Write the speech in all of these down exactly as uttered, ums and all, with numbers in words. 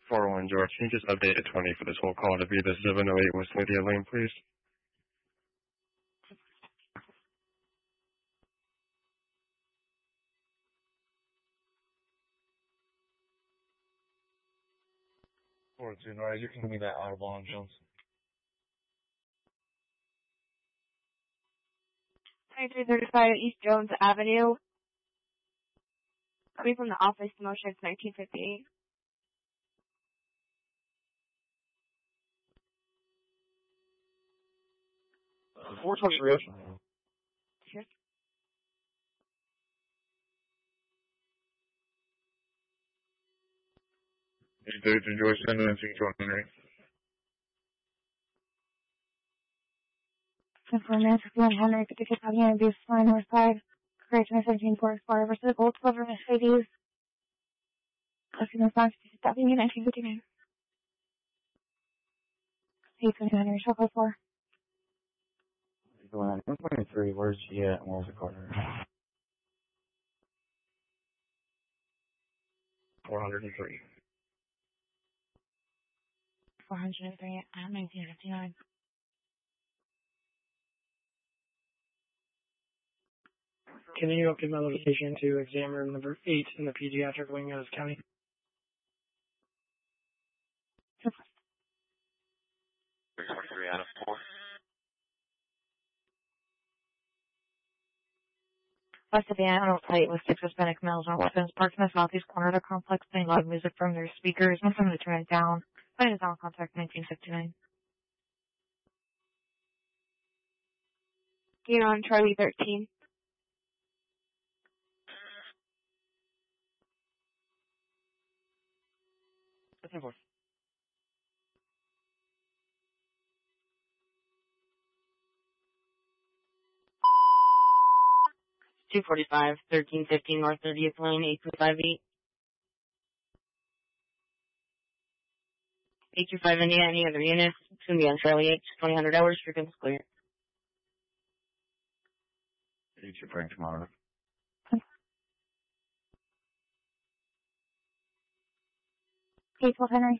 four one George, can you just update at twenty for this whole call to be the seven oh eight West Lydia Lane, please? four two, right, you can give me that audible on Jones. twenty-three thirty-five East Jones Avenue. Coming from the office, the motion is nineteen fifty-eight. Uh, four twenty-three. Sure. Hey, dude, enjoy sending in to Henry. For Manchester Henry, fifty-six Avenue, Abuse Line, North Side. Great twenty seventeen Ford Explorer versus Gold Silver Mercedes. Customer Fox, stopping in nineteen fifty-nine. eight twenty Henry, shuffle four. one twenty-three, where's she at and where's the car? four hundred three. four hundred three at nineteen fifty-nine. Can you update my location to exam room number eight in the pediatric wing of county? three twenty-three out of four. West of the Animal Plate with six Hispanic males on weapons parked in the southeast corner of the complex playing loud music from their speakers. Most of them to turn it down. Find is on contact nineteen fifty-nine. Gain on Charlie thirteen. Listen for. two forty-five, thirteen fifteen North thirtieth Lane, eight two five eight. eight two five India, any other units? It's going to be on Charlie eight, twenty hundred hours, frequency clear. It's your prank tomorrow. eight twelve Henry.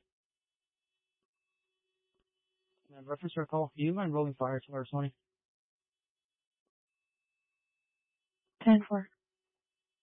Uh, reference for a call. Do you mind rolling fire tomorrow, twenty? ten four.